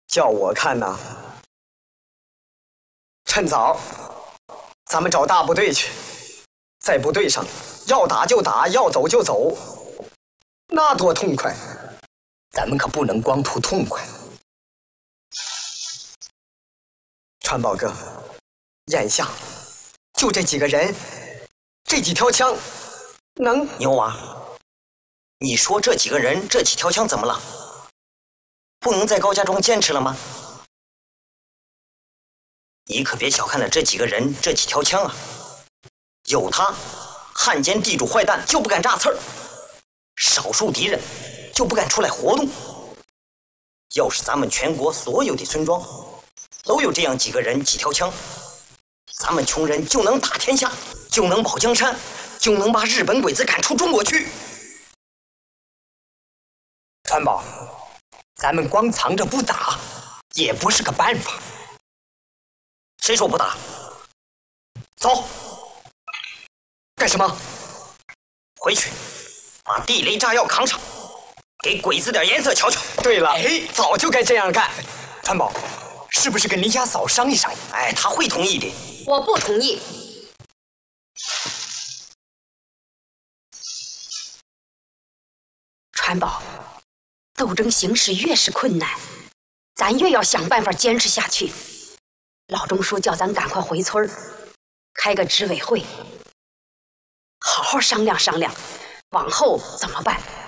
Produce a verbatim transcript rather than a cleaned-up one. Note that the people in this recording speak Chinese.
叫我看呐，趁早，咱们找大部队去，在部队上要打就打，要走就走，那多痛快！ 咱们可不能光图痛快。 川宝哥，眼下就这几个人，这几条枪，能？ 牛娃，你说这几个人，这几条枪怎么了？不能在高家庄坚持了吗？你可别小看了这几个人，这几条枪啊！有他，汉奸地主坏蛋就不敢炸刺儿，少数敌人就不敢出来活动。要是咱们全国所有的村庄都有这样几个人几条枪，咱们穷人就能打天下，就能保江山，就能把日本鬼子赶出中国去。 川宝，咱们光藏着不打也不是个办法。 谁说不打？走！ 干什么？ 回去把地雷炸药扛上，给鬼子点颜色瞧瞧。 对了， 哎， 早就该这样干。 川宝，是不是跟林家嫂商议商议？ 哎，他会同意的。 我不同意。川宝，斗争形势越是困难，咱越要想办法坚持下去。老钟叔叫咱赶快回村儿，开个执委会，好好商量商量，往后怎么办。